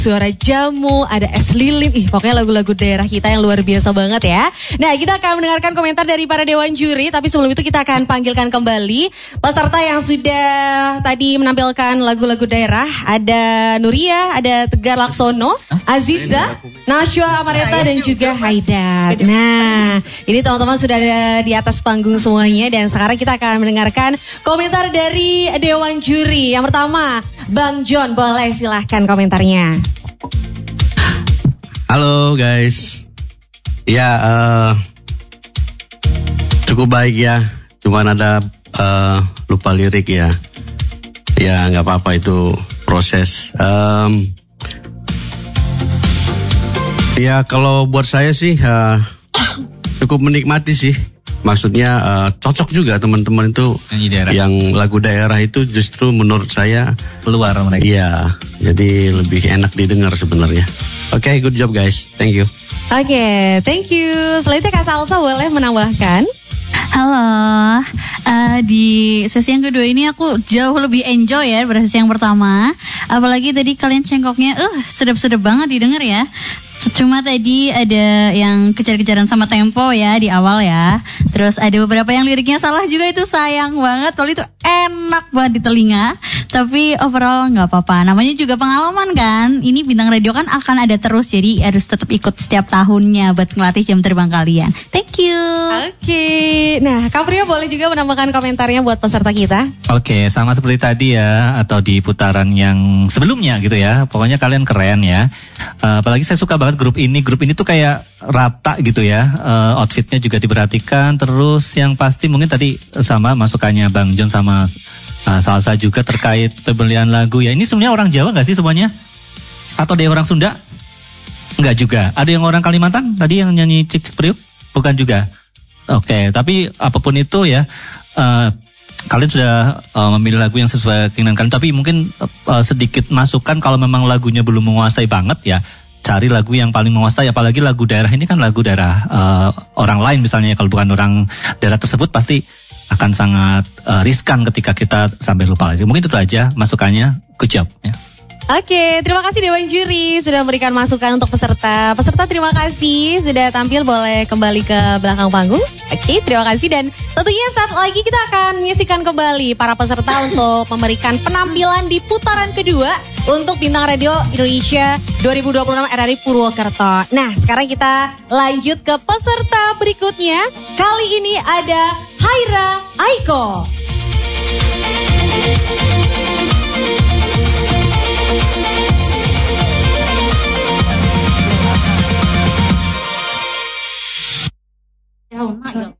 Suara Jamu, ada Es Lilin. Pokoknya lagu-lagu daerah kita yang luar biasa banget ya. Nah, kita akan mendengarkan komentar dari para dewan juri. Tapi sebelum itu kita akan panggilkan kembali peserta yang sudah tadi menampilkan lagu-lagu daerah. Ada Nuria, ada Tegar Laksono, Aziza, Nashwa Amareta, dan juga Haidar. Nah, ini teman-teman sudah ada di atas panggung semuanya. Dan sekarang kita akan mendengarkan komentar dari dewan juri. Yang pertama, Bang John, boleh silahkan komentarnya. Halo guys, ya cukup baik ya, cuman ada lupa lirik ya, ya nggak apa-apa itu proses. Ya kalau buat saya sih cukup menikmati sih. Maksudnya cocok juga teman-teman itu yang lagu daerah itu justru menurut saya keluar mereka. Iya, jadi lebih enak didengar sebenarnya. Oke, good job guys, thank you. Oke, thank you. Selanjutnya Kak Salsa boleh menambahkan? Halo, di sesi yang kedua ini aku jauh lebih enjoy ya daripada sesi yang pertama. Apalagi tadi kalian cengkoknya, sedap-sedap banget didengar ya. Cuma tadi ada yang kejar-kejaran sama tempo ya di awal ya. Terus ada beberapa yang liriknya salah juga, itu sayang banget. Kalau itu enak banget di telinga. Tapi overall gak apa-apa. Namanya juga pengalaman kan. Ini Bintang Radio kan akan ada terus. Jadi harus tetap ikut setiap tahunnya buat ngelatih jam terbang kalian. Thank you. Oke. Nah, Kak Priyo boleh juga menambahkan komentarnya buat peserta kita. Oke, sama seperti tadi ya, atau di putaran yang sebelumnya gitu ya. Pokoknya kalian keren ya. Apalagi saya suka banget grup ini tuh kayak rata gitu ya, outfitnya juga diperhatikan. Terus yang pasti mungkin tadi sama masukannya Bang John sama Salsa juga terkait pemilihan lagu ya. Ini sebenarnya orang Jawa gak sih semuanya? Atau ada yang orang Sunda? Enggak juga. Ada yang orang Kalimantan tadi yang nyanyi Cik Cik Priuk? Bukan juga. Oke, tapi apapun itu ya, kalian sudah memilih lagu yang sesuai keinginan kalian. Tapi mungkin sedikit masukan kalau memang lagunya belum menguasai banget ya, cari lagu yang paling menguasai. Apalagi lagu daerah ini kan lagu daerah orang lain misalnya. Kalau bukan orang daerah tersebut pasti akan sangat riskan ketika kita sampai lupa lagi. Mungkin itu aja masukannya. Good job ya. Oke, terima kasih Dewan Juri sudah memberikan masukan untuk peserta. Peserta terima kasih sudah tampil, boleh kembali ke belakang panggung. Oke, terima kasih, dan tentunya saat lagi kita akan menyaksikan kembali para peserta untuk memberikan penampilan di putaran kedua untuk Bintang Radio Indonesia 2026 RRI Purwokerto. Nah, sekarang kita lanjut ke peserta berikutnya. Kali ini ada Haira Aiko. Oh,